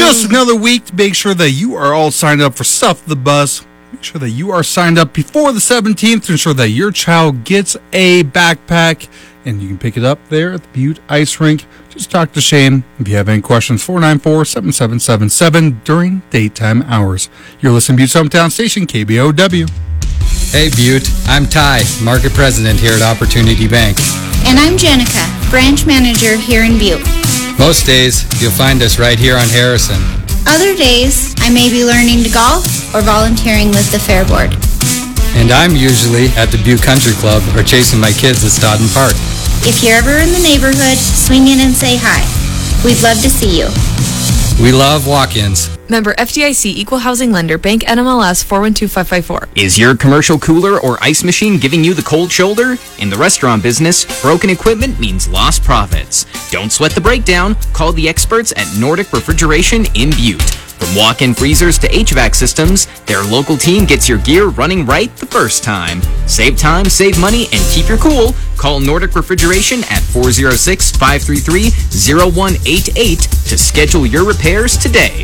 Just another week to make sure that you are all signed up for Stuff the Bus. Make sure that you are signed up before the 17th to ensure that your child gets a backpack. And you can pick it up there at the Butte Ice Rink. Just talk to Shane if you have any questions. 494-7777 during daytime hours. You're listening to Butte's hometown station, KBOW. Hey Butte, I'm Ty, Market President here at Opportunity Bank. And I'm Jenica, Branch Manager here in Butte. Most days, you'll find us right here on Harrison. Other days, I may be learning to golf or volunteering with the Fair Board. And I'm usually at the Butte Country Club or chasing my kids at Stoughton Park. If you're ever in the neighborhood, swing in and say hi. We'd love to see you. We love walk-ins. Member FDIC Equal Housing Lender, Bank NMLS 412554. Is your commercial cooler or ice machine giving you the cold shoulder? In the restaurant business, broken equipment means lost profits. Don't sweat the breakdown. Call the experts at Nordic Refrigeration in Butte. From walk-in freezers to HVAC systems, their local team gets your gear running right the first time. Save time, save money, and keep your cool. Call Nordic Refrigeration at 406-533-0188 to schedule your repairs today.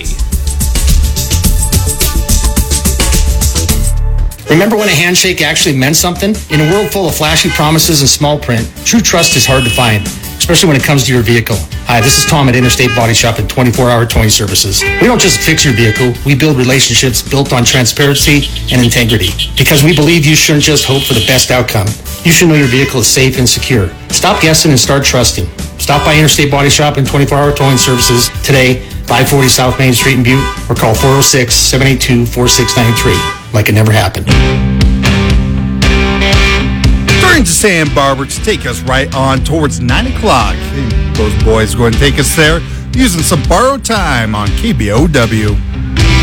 Remember when a handshake actually meant something? In a world full of flashy promises and small print, true trust is hard to find, especially when it comes to your vehicle. Hi, this is Tom at Interstate Body Shop and 24-hour towing services. We don't just fix your vehicle, we build relationships built on transparency and integrity. Because we believe you shouldn't just hope for the best outcome. You should know your vehicle is safe and secure. Stop guessing and start trusting. Stop by Interstate Body Shop and 24-hour towing services today, 540 South Main Street in Butte, or call 406-782-4693. Like it never happened. Turning to Sam Barber to take us right on towards 9 o'clock. Those boys are going to take us there using some borrowed time on KBOW.